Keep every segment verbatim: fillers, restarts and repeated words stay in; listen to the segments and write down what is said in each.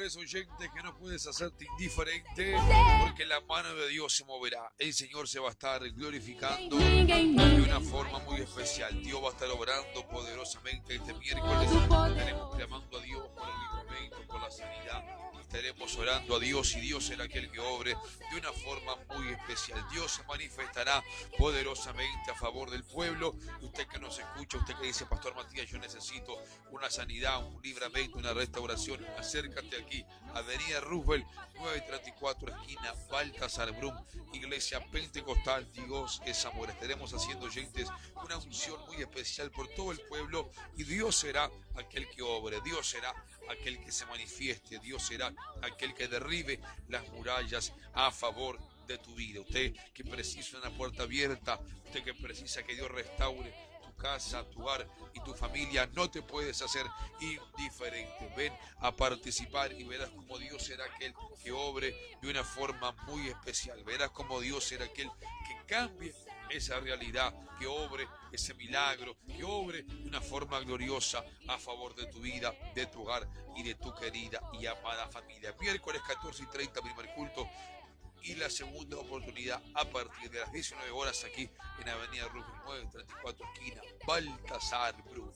sabes, oyente, que no puedes hacerte indiferente porque la mano de Dios se moverá. El Señor se va a estar glorificando de una forma muy especial. Dios va a estar obrando poderosamente este miércoles. Estaremos clamando a Dios por el libramento, por la sanidad. Estaremos orando a Dios y Dios será aquel que obre de una forma muy especial. Dios se manifestará poderosamente a favor del pueblo. Usted que nos escucha, usted que dice, Pastor Matías, yo necesito una sanidad, un libramento, una restauración, acércate aquí, Avenida Roosevelt, nueve treinta y cuatro, esquina Baltasar Brum, Iglesia Pentecostal, Dios es amor. Estaremos haciendo, oyentes, una unción muy especial por todo el pueblo y Dios será aquel que obre, Dios será aquel que se manifieste, Dios será aquel que derribe las murallas a favor de tu vida. Usted que precisa una puerta abierta, usted que precisa que Dios restaure tu casa, tu hogar y tu familia, no te puedes hacer indiferente. Ven a participar y verás como Dios será aquel que obre de una forma muy especial. Verás como Dios será aquel que cambie esa realidad, que obre ese milagro, que obre de una forma gloriosa a favor de tu vida, de tu hogar y de tu querida y amada familia. Miércoles catorce y treinta, primer culto, y la segunda oportunidad a partir de las diecinueve horas aquí en Avenida Roosevelt, nueve treinta y cuatro, esquina Baltasar Brum.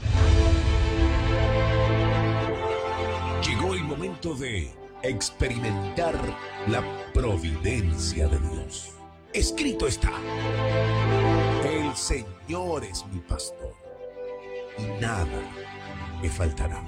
Llegó el momento de experimentar la providencia de Dios. Escrito está: el Señor es mi pastor y nada me faltará.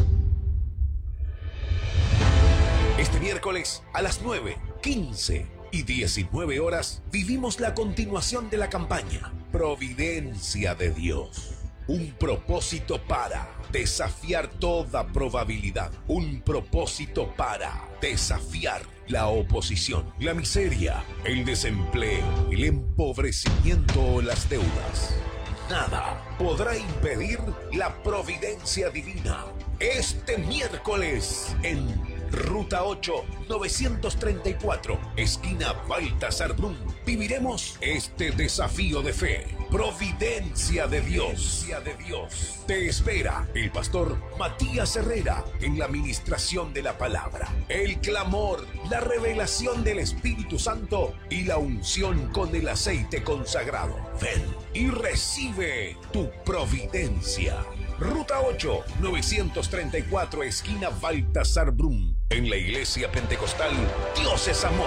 Este miércoles a las nueve, quince y diecinueve horas vivimos la continuación de la campaña Providencia de Dios. Un propósito para desafiar toda probabilidad. Un propósito para desafiar la oposición, la miseria, el desempleo, el empobrecimiento o las deudas. Nada podrá impedir la providencia divina. Este miércoles en Ruta ocho, novecientos treinta y cuatro, esquina Baltasar Brum, viviremos este desafío de fe. Providencia de Dios. de Dios. Te espera el pastor Matías Herrera en la ministración de la palabra, el clamor, la revelación del Espíritu Santo y la unción con el aceite consagrado. Ven y recibe tu providencia. Ruta ocho, novecientos treinta y cuatro, esquina Baltasar Brum, en la Iglesia Pentecostal Dios es amor.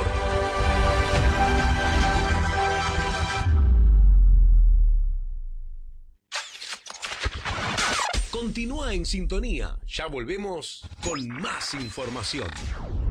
Continúa en sintonía, ya volvemos con más información.